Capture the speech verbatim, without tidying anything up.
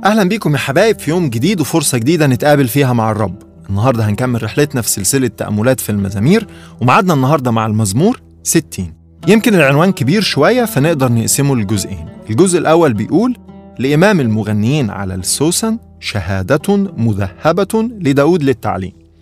أهلا بيكم يا حبايب في يوم جديد وفرصة جديدة نتقابل فيها مع الرب. النهاردة هنكمل رحلتنا في سلسلة تأملات في المزامير، ومعادنا النهاردة مع المزمور ستين. يمكن العنوان كبير شوية فنقدر نقسمه لجزئين. الجزء الأول بيقول: لإمام المغنيين على السوسن شهادة مذهبة لداود للتعليم.